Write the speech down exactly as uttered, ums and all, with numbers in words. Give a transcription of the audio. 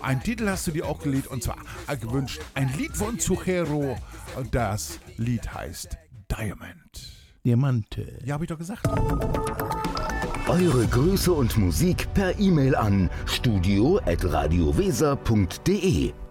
einen Titel hast du dir auch gelegt und zwar gewünscht ein Lied von Zucchero. Das Lied heißt Diamond. Diamante. Ja, hab ich doch gesagt. Eure Grüße und Musik per E-Mail an studio at radioweser punkt de.